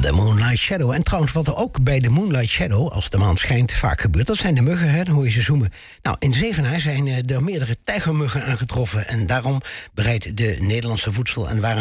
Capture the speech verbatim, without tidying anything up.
de Moonlight Shadow. En trouwens, wat er ook bij de Moonlight Shadow, als de maan schijnt, vaak gebeurt, dat zijn de muggen, hè, dan hoor je ze zoomen. Nou, in Zevenaar zijn er meerdere tijgermuggen aangetroffen en daarom bereidt de Nederlandse Voedsel- en Warenwinkel